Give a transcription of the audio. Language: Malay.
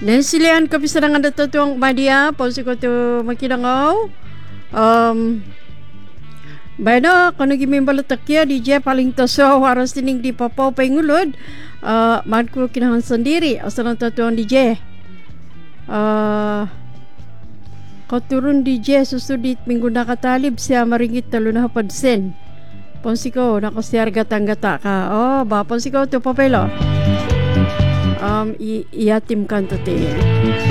Silian ko pisanangan na tutuang madia, ponsi ko to makinangaw. Bayna, kung naging balatakya, DJ paling toso, waras tining di papaw pangulod, man ko kinahan sendiri, asa ng tutuang DJ. Katurun DJ, susudit minggu nakatalib siya maringit talo na hapadsen. Ponsi ko, nakasiyar gatang-gata ka. Ponsi ko, to papelo. Iatim kanto te.